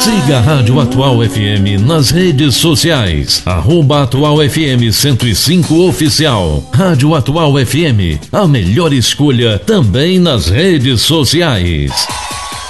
Siga a Rádio Atual FM nas redes sociais. @Atual FM 105 Oficial. Rádio Atual FM, a melhor escolha também nas redes sociais.